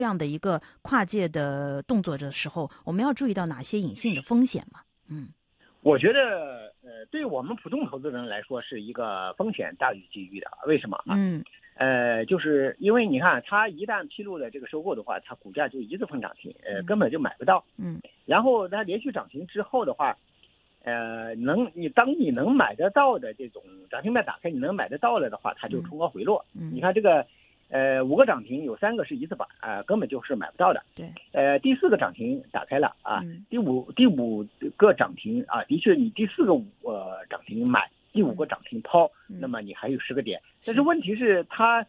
这样的一个跨界的动作的时候，我们要注意到哪些隐性的风险吗？ 我觉得对我们普通投资人来说是一个风险大于机遇的。为什么啊？就是因为你看，它一旦披露了这个收购的话，它股价就一直碰涨停，根本就买不到。然后它连续涨停之后的话，当你能买得到的这种涨停板打开，你能买得到了的话，它就冲高回落。你看这个5个涨停有3个是一字板根本就是买不到的。 对。 第4个涨停打开了第五个涨停的确你第4个涨停买，第5个涨停抛，那么你还有10个点。但是问题是它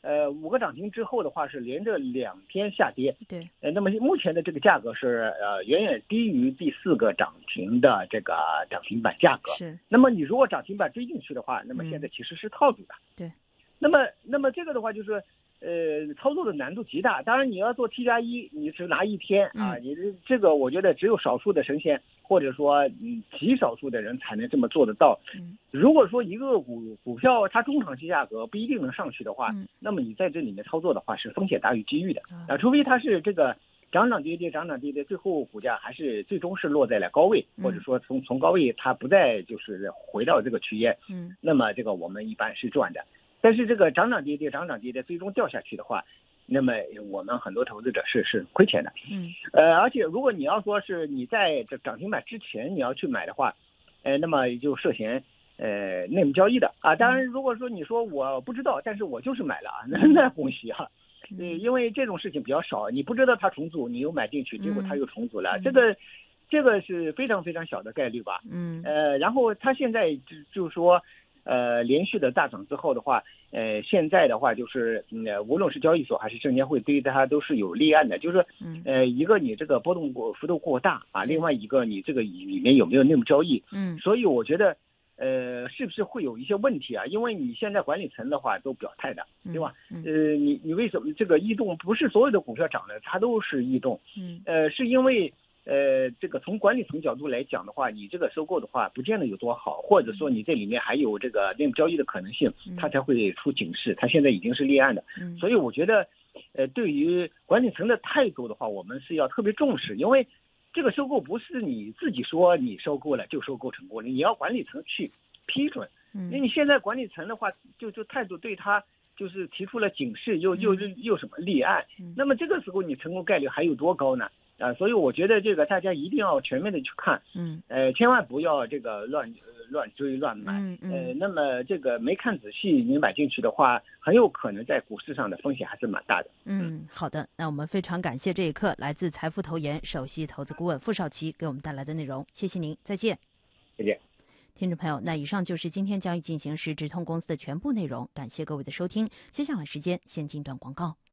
5个涨停之后的话是连着2天下跌。 对。 那么目前的这个价格是远远低于第4个涨停的这个涨停板价格。 是。 那么你如果涨停板追进去的话，那么现在其实是套住的。 对。 那么这个的话就是操作的难度极大。当然你要做 T+1，你只拿1天你这个我觉得只有少数的神仙，或者说极少数的人才能这么做得到。如果说一个股票它中长期价格不一定能上去的话，那么你在这里面操作的话是风险大于机遇的除非它是这个涨涨跌跌，最后股价还是最终是落在了高位，或者说从高位它不再就是回到这个区间，那么这个我们一般是赚的。但是这个涨涨跌跌最终掉下去的话，那么我们很多投资者是亏钱的。而且如果你要说是你在这涨停板之前你要去买的话，那么就涉嫌内幕交易的当然如果说你说我不知道，但是我就是买了那恭喜因为这种事情比较少，你不知道它重组，你又买进去，结果它又重组了，这个是非常非常小的概率吧。然后它现在就是说连续的大涨之后的话，现在的话就是无论是交易所还是证监会对它都是有立案的，就是一个你这个波动幅度过大另外一个你这个里面有没有内幕交易。所以我觉得是不是会有一些问题因为你现在管理层的话都表态的，对吧？你为什么这个异动不是所有的股票涨的它都是异动？是因为这个从管理层角度来讲的话，你这个收购的话不见得有多好，或者说你这里面还有这个内幕交易的可能性，它才会出警示。它现在已经是立案的，所以我觉得对于管理层的态度的话，我们是要特别重视，因为这个收购不是你自己说你收购了就收购成功了，你要管理层去批准。那你现在管理层的话就态度对他就是提出了警示，又什么立案，那么这个时候你成功概率还有多高呢？所以我觉得这个大家一定要全面的去看，千万不要这个乱追乱买，那么这个没看仔细你买进去的话，很有可能在股市上的风险还是蛮大的。 好的，那我们非常感谢这一刻来自财富投研首席投资顾问傅少奇给我们带来的内容，谢谢您，再见。 再见。 听众朋友，那以上就是今天交易进行时直通公司的全部内容，感谢各位的收听。接下来时间先进段广告。